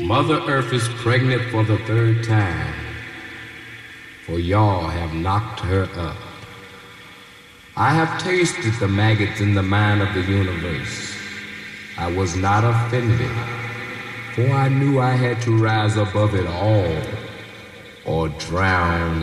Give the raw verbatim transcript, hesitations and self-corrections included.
Mother Earth is pregnant for the third time, for y'all have knocked her up. I have tasted the maggots in the mind of the universe. I was not offended, for I knew I had to rise above it all or drown